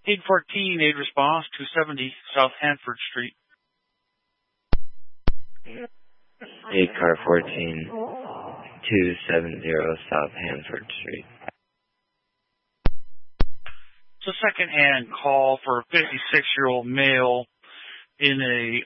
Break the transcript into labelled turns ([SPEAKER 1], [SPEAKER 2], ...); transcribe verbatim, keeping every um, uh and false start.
[SPEAKER 1] eight fourteen, aid response, two seventy South Hanford Street.
[SPEAKER 2] eight car fourteen, two seventy South Hanford Street.
[SPEAKER 1] It's a second-hand call for a fifty-six-year-old male in a